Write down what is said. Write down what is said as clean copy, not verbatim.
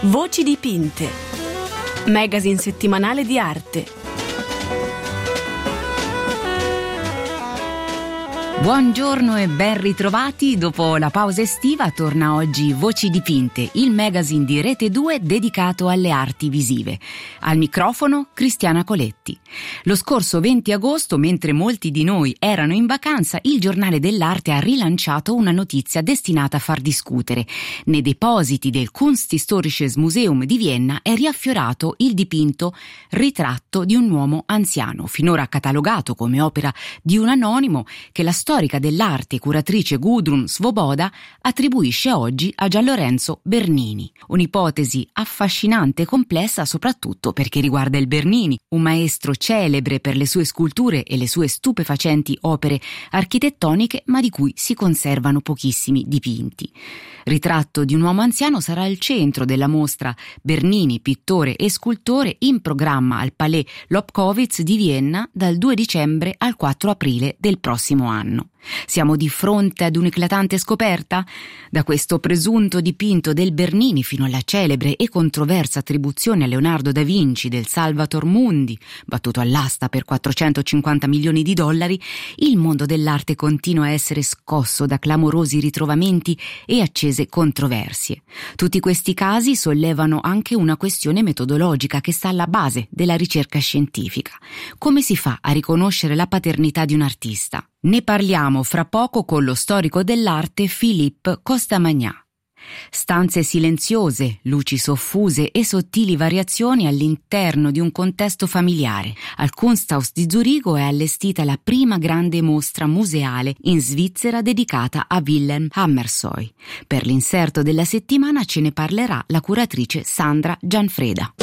Voci dipinte. Magazine settimanale di arte. Buongiorno e ben ritrovati. Dopo la pausa estiva torna oggi Voci dipinte, il magazine di Rete 2 dedicato alle arti visive. Al microfono Cristiana Coletti. Lo scorso 20 agosto, mentre molti di noi erano in vacanza, il Giornale dell'Arte ha rilanciato una notizia destinata a far discutere. Nei depositi del Kunsthistorisches Museum di Vienna è riaffiorato il dipinto Ritratto di un uomo anziano, finora catalogato come opera di un anonimo che la storica dell'arte e curatrice Gudrun Svoboda attribuisce oggi a Gianlorenzo Bernini. Un'ipotesi affascinante e complessa soprattutto perché riguarda il Bernini, un maestro celebre per le sue sculture e le sue stupefacenti opere architettoniche, ma di cui si conservano pochissimi dipinti. Ritratto di un uomo anziano sarà il centro della mostra Bernini, pittore e scultore, in programma al Palais Lobkowitz di Vienna dal 2 dicembre al 4 aprile del prossimo anno. Siamo di fronte ad un'eclatante scoperta? Da questo presunto dipinto del Bernini fino alla celebre e controversa attribuzione a Leonardo da Vinci del Salvator Mundi, battuto all'asta per 450 milioni di dollari, il mondo dell'arte continua a essere scosso da clamorosi ritrovamenti e accese controversie. Tutti questi casi sollevano anche una questione metodologica che sta alla base della ricerca scientifica. Come si fa a riconoscere la paternità di un artista? Ne parliamo fra poco con lo storico dell'arte Philippe Costamagna. Stanze silenziose, luci soffuse e sottili variazioni all'interno di un contesto familiare. Al Kunsthaus di Zurigo è allestita la prima grande mostra museale in Svizzera dedicata a Wilhelm Hammershøi. Per l'inserto della settimana ce ne parlerà la curatrice Sandra Gianfreda.